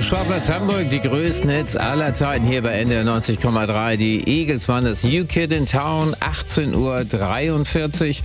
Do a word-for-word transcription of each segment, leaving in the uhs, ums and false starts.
Sportplatz Hamburg, die größten Hits aller Zeiten hier bei N D R neunzig Komma drei. Die Eagles waren das New Kid in Town, achtzehn Uhr dreiundvierzig.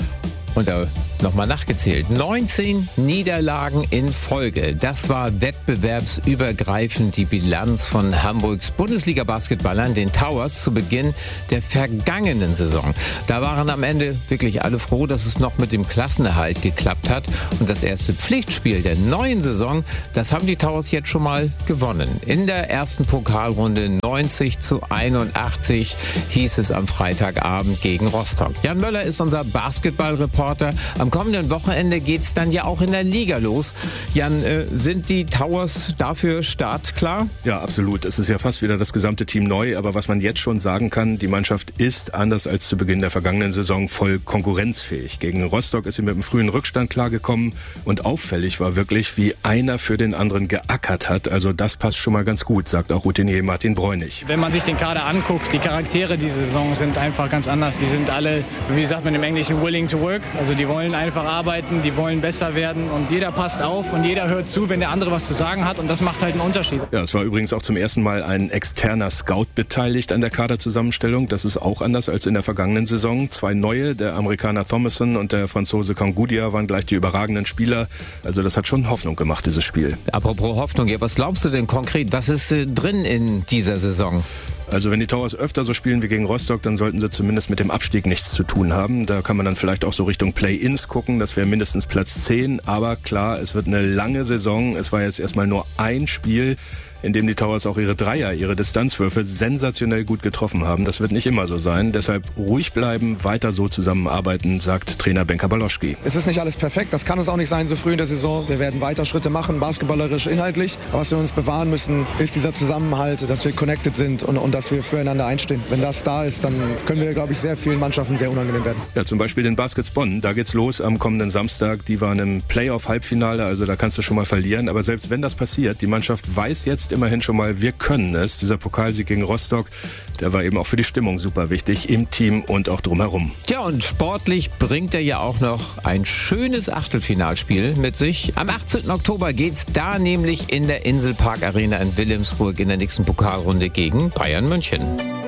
Und da nochmal nachgezählt. neunzehn Niederlagen in Folge. Das war wettbewerbsübergreifend die Bilanz von Hamburgs Bundesliga-Basketballern, den Towers, zu Beginn der vergangenen Saison. Da waren am Ende wirklich alle froh, dass es noch mit dem Klassenerhalt geklappt hat. Und das erste Pflichtspiel der neuen Saison, das haben die Towers jetzt schon mal gewonnen. In der ersten Pokalrunde neunzig zu einundachtzig hieß es am Freitagabend gegen Rostock. Jan Möller ist unser Basketballreporter. Am kommenden Wochenende geht es dann ja auch in der Liga los. Jan, äh, sind die Towers dafür startklar? Ja, absolut. Es ist ja fast wieder das gesamte Team neu. Aber was man jetzt schon sagen kann, die Mannschaft ist, anders als zu Beginn der vergangenen Saison, voll konkurrenzfähig. Gegen Rostock ist sie mit einem frühen Rückstand klargekommen. Und auffällig war wirklich, wie einer für den anderen geackert hat. Also das passt schon mal ganz gut, sagt auch Routinier Martin Bräunig. Wenn man sich den Kader anguckt, die Charaktere dieser Saison sind einfach ganz anders. Die sind alle, wie sagt man im Englischen, willing to work. Also die wollen einfach arbeiten, die wollen besser werden und jeder passt auf und jeder hört zu, wenn der andere was zu sagen hat, und das macht halt einen Unterschied. Ja, es war übrigens auch zum ersten Mal ein externer Scout beteiligt an der Kaderzusammenstellung. Das ist auch anders als in der vergangenen Saison. Zwei neue, der Amerikaner Thomason und der Franzose Kangudia, waren gleich die überragenden Spieler. Also das hat schon Hoffnung gemacht, dieses Spiel. Apropos Hoffnung, ja, was glaubst du denn konkret? Was ist äh, drin in dieser Saison? Also wenn die Towers öfter so spielen wie gegen Rostock, dann sollten sie zumindest mit dem Abstieg nichts zu tun haben. Da kann man dann vielleicht auch so Richtung Play-Ins gucken. Das wäre mindestens Platz zehn. Aber klar, es wird eine lange Saison. Es war jetzt erstmal nur ein Spiel, in dem die Towers auch ihre Dreier, ihre Distanzwürfe sensationell gut getroffen haben. Das wird nicht immer so sein. Deshalb ruhig bleiben, weiter so zusammenarbeiten, sagt Trainer Benka Baloschki. Es ist nicht alles perfekt. Das kann es auch nicht sein so früh in der Saison. Wir werden weiter Schritte machen, basketballerisch, inhaltlich. Aber was wir uns bewahren müssen, ist dieser Zusammenhalt, dass wir connected sind und, und dass wir füreinander einstehen. Wenn das da ist, dann können wir, glaube ich, sehr vielen Mannschaften sehr unangenehm werden. Ja, zum Beispiel den Baskets Bonn. Da geht's los am kommenden Samstag. Die waren im Playoff-Halbfinale, also da kannst du schon mal verlieren. Aber selbst wenn das passiert, die Mannschaft weiß jetzt immerhin schon mal, wir können es. Dieser Pokalsieg gegen Rostock, der war eben auch für die Stimmung super wichtig, im Team und auch drumherum. Ja, und sportlich bringt er ja auch noch ein schönes Achtelfinalspiel mit sich. Am achtzehnten Oktober geht's da nämlich in der Inselpark Arena in Wilhelmsburg in der nächsten Pokalrunde gegen Bayern München.